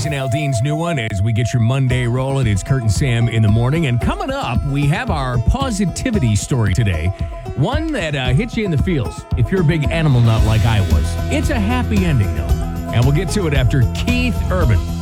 Jason Aldean's new one as we get your Monday rolling. It's Kurt and Sam in the morning. And coming up, we have our positivity story today. One that hits you in the feels if you're a big animal nut like I was. It's a happy ending, though. And we'll get to it after Keith Urban.